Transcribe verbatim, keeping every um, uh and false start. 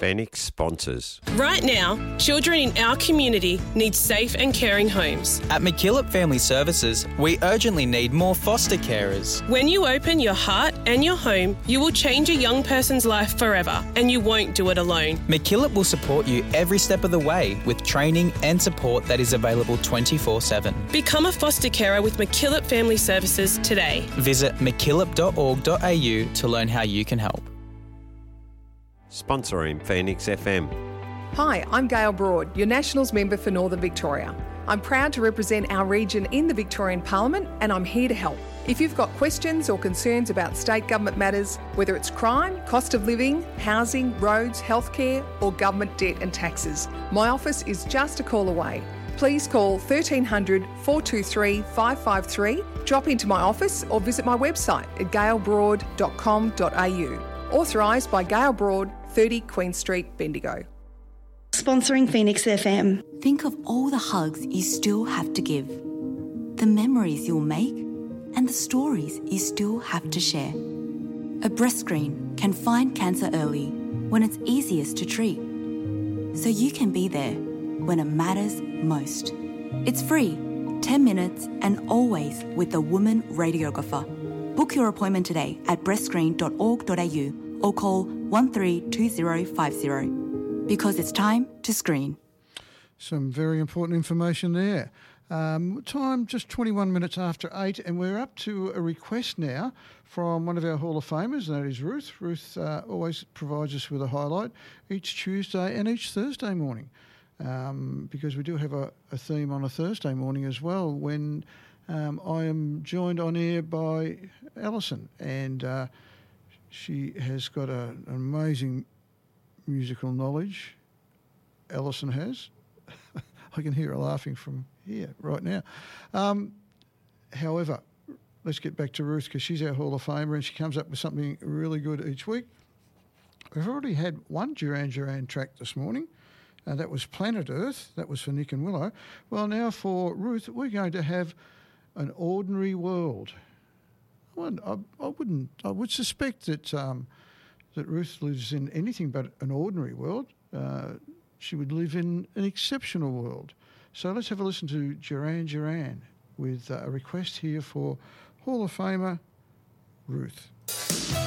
Phoenix sponsors. Right now, children in our community need safe and caring homes. At McKillop Family Services, we urgently need more foster carers. When you open your heart and your home, you will change a young person's life forever, and you won't do it alone. McKillop will support you every step of the way with training and support that is available twenty-four seven. Become a foster carer with McKillop Family Services today. Visit mckillop dot org dot a u to learn how you can help. Sponsoring Phoenix F M. Hi, I'm Gail Broad, your Nationals member for Northern Victoria. I'm proud to represent our region in the Victorian Parliament, and I'm here to help. If you've got questions or concerns about state government matters, whether it's crime, cost of living, housing, roads, healthcare, or government debt and taxes, my office is just a call away. Please call thirteen hundred, four two three, five five three, drop into my office or visit my website at gail broad dot com dot a u. Authorised by Gail Broad, thirty Queen Street, Bendigo. Sponsoring Phoenix F M. Think of all the hugs you still have to give, the memories you'll make, and the stories you still have to share. A breast screen can find cancer early when it's easiest to treat, so you can be there when it matters most. It's free, ten minutes, and always with a woman radiographer. Book your appointment today at breast screen dot org dot a u or call one three two zero five zero, because it's time to screen. Some very important information there. Um, time just twenty-one minutes after eight, and we're up to a request now from one of our Hall of Famers, and that is Ruth. Ruth uh, always provides us with a highlight each Tuesday and each Thursday morning, um, because we do have a, a theme on a Thursday morning as well, when um, I am joined on air by Alison, and uh, she has got a, an amazing musical knowledge. Alison has. I can hear her laughing from here right now. Um, however, let's get back to Ruth, because she's our Hall of Famer and she comes up with something really good each week. We've already had one Duran Duran track this morning, and that was Planet Earth. That was for Nick and Willow. Well, now for Ruth, we're going to have An Ordinary World. Well, I, I wouldn't. I would suspect that um, that Ruth lives in anything but an ordinary world. Uh, she would live in an exceptional world. So let's have a listen to Duran Duran with uh, a request here for Hall of Famer Ruth.